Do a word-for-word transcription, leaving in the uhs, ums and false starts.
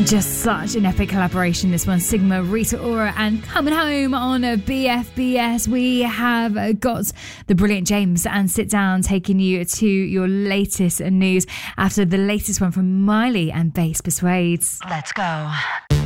Just such an epic collaboration, this one. Sigma, Rita Ora, and coming home on a B F B S, we have got the brilliant James and Sit Down taking you to your latest news after the latest one from Miley and Bass Persuades. Let's go.